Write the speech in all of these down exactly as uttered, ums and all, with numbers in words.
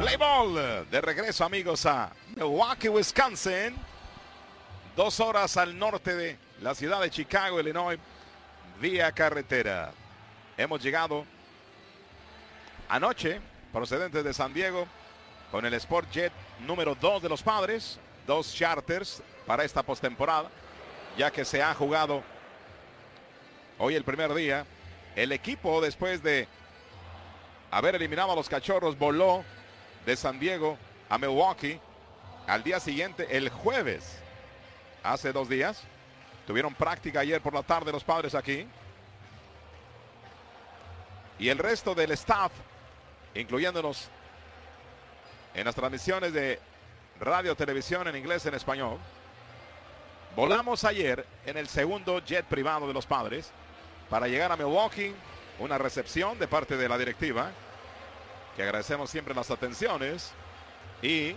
Play ball. De regreso, amigos, a Milwaukee, Wisconsin. Dos horas al norte de la ciudad de Chicago, Illinois, vía carretera. Hemos llegado anoche, procedentes de San Diego, con el Sport Jet número dos de los Padres. Dos charters para esta postemporada, ya que se ha jugado hoy el primer día. El equipo, después de haber eliminado a los Cachorros, voló de San Diego a Milwaukee. Al día siguiente, el jueves, hace dos días, tuvieron práctica ayer por la tarde los Padres aquí. Y el resto del staff, incluyéndonos en las transmisiones de radio, televisión en inglés, en español, volamos ayer en el segundo jet privado de los Padres para llegar a Milwaukee. Una recepción de parte de la directiva, que agradecemos siempre las atenciones, y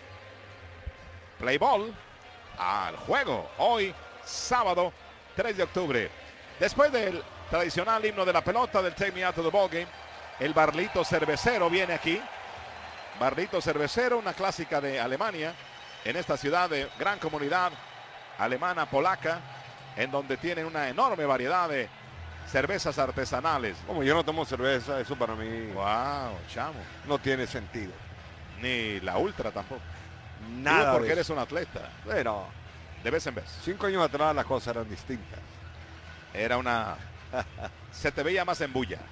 play ball al juego hoy sábado tres de octubre. Después del tradicional himno de la pelota, del Take Me Out to the Ball Game, el Barlito Cervecero viene aquí. Barlito Cervecero, una clásica de Alemania, en esta ciudad de gran comunidad alemana polaca, en donde tienen una enorme variedad de cervezas artesanales. Como yo no tomo cerveza, eso para mí, wow, chamo, no tiene sentido. Ni la ultra tampoco. Nada. Tú porque eres un atleta. Pero de vez en vez. Cinco años atrás las cosas eran distintas. Era una... se te veía más en bulla.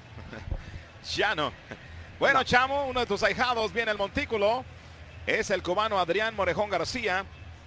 Ya no. Bueno, no. Chamo, uno de tus ahijados viene el montículo. Es el cubano Adrián Morejón García.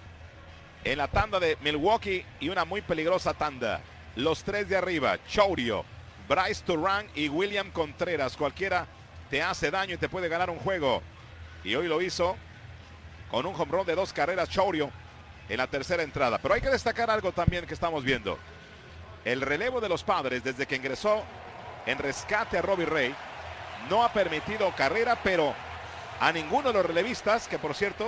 En la tanda de Milwaukee, y una muy peligrosa tanda. Los tres de arriba, Chourio, Bryce Turang y William Contreras. Cualquiera te hace daño y te puede ganar un juego. Y hoy lo hizo con un home run de dos carreras Chourio en la tercera entrada. Pero hay que destacar algo también que estamos viendo. El relevo de los Padres, desde que ingresó en rescate a Robbie Ray, no ha permitido carrera, pero a ninguno de los relevistas, que por cierto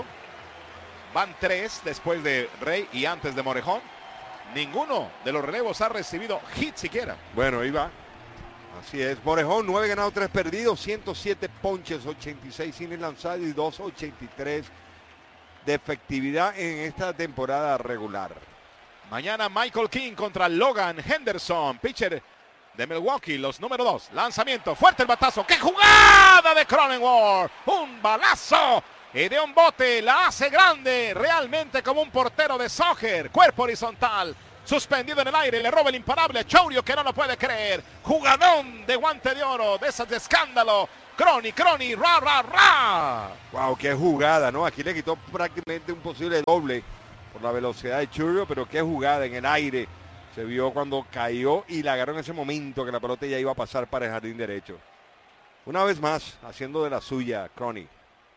van tres después de Ray y antes de Morejón, ninguno de los relevos ha recibido hit siquiera. Bueno, ahí va. Así es. Morejón, nueve ganados, tres perdidos, ciento siete ponches, ochenta y seis innings lanzados y dos ochenta y tres de efectividad en esta temporada regular. Mañana Michael King contra Logan Henderson, pitcher de Milwaukee, los número dos. Lanzamiento, fuerte el batazo. ¡Qué jugada de Cronenworth! Un balazo y de un bote la hace grande, realmente como un portero de soccer. Cuerpo horizontal, suspendido en el aire, le roba el imparable a Chourio, que no lo puede creer. Jugadón de guante de oro, de esas de escándalo. Crony, Crony, ra, ra, ra. Wow, qué jugada, ¿no? Aquí le quitó prácticamente un posible doble por la velocidad de Chourio, pero qué jugada en el aire. Se vio cuando cayó y la agarró en ese momento que la pelota ya iba a pasar para el jardín derecho. Una vez más, haciendo de la suya, Crony.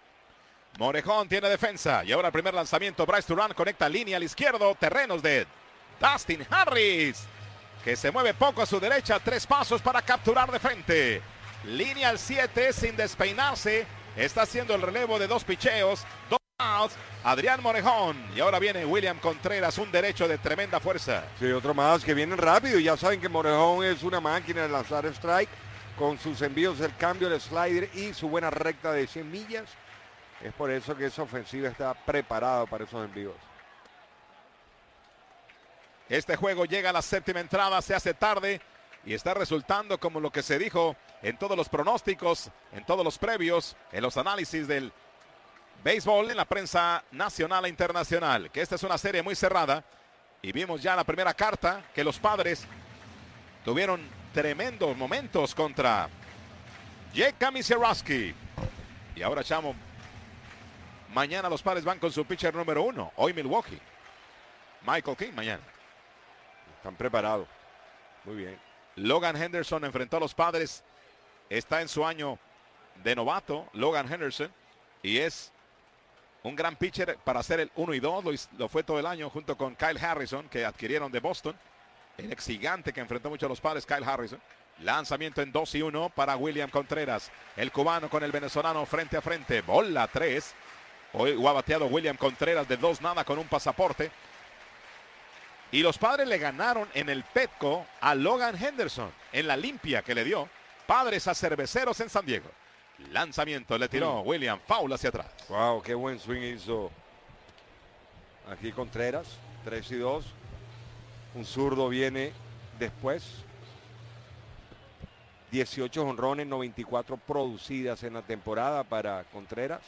Morejón tiene defensa. Y ahora el primer lanzamiento. Bryce Turang conecta línea al izquierdo. Terrenos de Dustin Harris, que se mueve poco a su derecha. Tres pasos para capturar de frente. Línea al siete sin despeinarse. Está haciendo el relevo de dos picheos. Dos outs. Adrián Morejón. Y ahora viene William Contreras. Un derecho de tremenda fuerza. Sí, otro más que vienen rápido. Ya saben que Morejón es una máquina de lanzar strike. Con sus envíos, el cambio de slider y su buena recta de cien millas. Es por eso que esa ofensiva está preparada para esos envíos. Este juego llega a la séptima entrada, se hace tarde y está resultando como lo que se dijo en todos los pronósticos, en todos los previos, en los análisis del béisbol, en la prensa nacional e internacional, que esta es una serie muy cerrada. Y vimos ya la primera carta que los Padres tuvieron tremendos momentos contra Jake Kamisierowski. Y ahora, Chamo, mañana los Padres van con su pitcher número uno. Hoy Milwaukee. Michael King mañana. Están preparados. Muy bien. Logan Henderson enfrentó a los Padres. Está en su año de novato, Logan Henderson. Y es un gran pitcher para hacer el uno y dos. Lo, lo fue todo el año junto con Kyle Harrison, que adquirieron de Boston. El ex gigante que enfrentó mucho a los Padres, Kyle Harrison. Lanzamiento en dos y uno para William Contreras. El cubano con el venezolano frente a frente. Bola tres. Hoy ha bateado William Contreras de dos nada con un pasaporte. Y los Padres le ganaron en el Petco a Logan Henderson en la limpia que le dio Padres a Cerveceros en San Diego. Lanzamiento, le tiró William, foul hacia atrás. Wow, qué buen swing hizo aquí Contreras. tres y dos. Un zurdo viene después. dieciocho jonrones, noventa y cuatro producidas en la temporada para Contreras.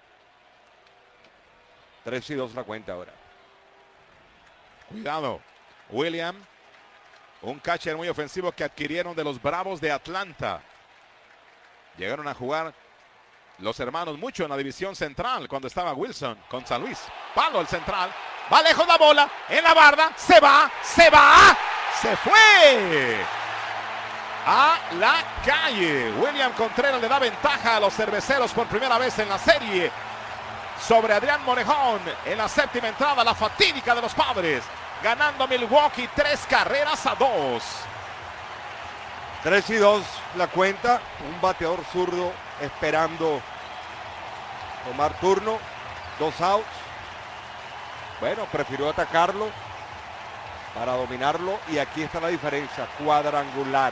tres y dos la cuenta ahora. Cuidado, William, un catcher muy ofensivo que adquirieron de los Bravos de Atlanta. Llegaron a jugar los hermanos mucho en la división central cuando estaba Wilson con San Luis. Palo el central, va lejos la bola, en la barda, se va, se va, se fue a la calle. William Contreras le da ventaja a los cerveceros por primera vez en la serie sobre Adrián Morejón en la séptima entrada, la fatídica de los Padres, ganando Milwaukee tres carreras a dos. tres y dos la cuenta, un bateador zurdo esperando tomar turno, dos outs. Bueno, prefirió atacarlo para dominarlo y aquí está la diferencia, cuadrangular.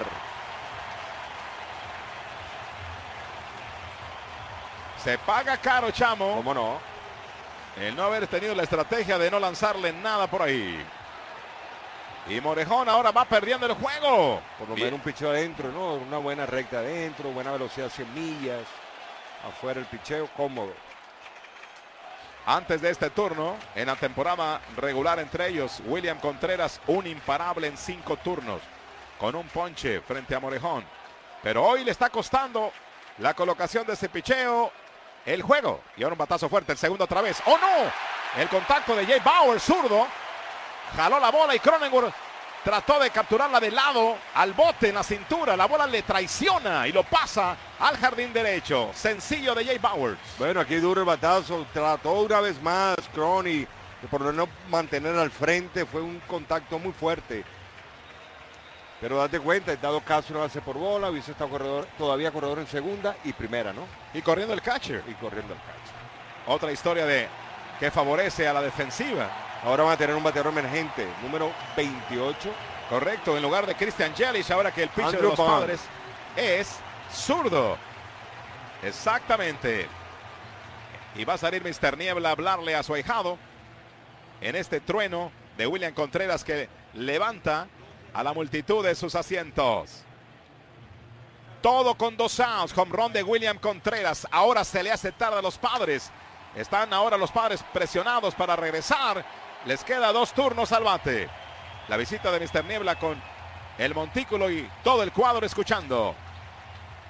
Se paga caro, Chamo. ¿Cómo no? El no haber tenido la estrategia de no lanzarle nada por ahí. Y Morejón ahora va perdiendo el juego. Por lo Bien. menos un picheo adentro, ¿no? Una buena recta adentro, buena velocidad, cien millas. Afuera el picheo, cómodo. Antes de este turno, en la temporada regular entre ellos, William Contreras, un imparable en cinco turnos, con un ponche frente a Morejón. Pero hoy le está costando la colocación de ese picheo el juego. Y ahora un batazo fuerte, el segundo otra vez. ¡Oh, no! El contacto de Jay Bauer, zurdo. Jaló la bola y Cronenworth trató de capturarla de lado al bote en la cintura. La bola le traiciona y lo pasa al jardín derecho. Sencillo de Jay Bauer. Bueno, aquí duro el batazo. Trató una vez más Crony de por no mantener al frente. Fue un contacto muy fuerte. Pero date cuenta, en dado caso una base por bola, hubiese estado corredor, todavía corredor en segunda y primera, ¿no? Y corriendo el catcher. Y corriendo el catcher. Otra historia de que favorece a la defensiva. Ahora van a tener un bateador emergente, número veintiocho. Correcto, en lugar de Christian Yelich, ahora que el pitcher Andrew de los Bond. Padres es zurdo. Exactamente. Y va a salir mister Niebla a hablarle a su ahijado en este trueno de William Contreras que levanta a la multitud de sus asientos. Todo con dos outs, home run de William Contreras. Ahora se le hace tarde a los Padres. Están ahora los Padres presionados para regresar. Les queda dos turnos al bate. La visita de mister Niebla con el montículo y todo el cuadro escuchando.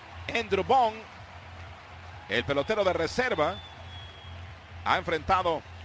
Andrew Bond, el pelotero de reserva, ha enfrentado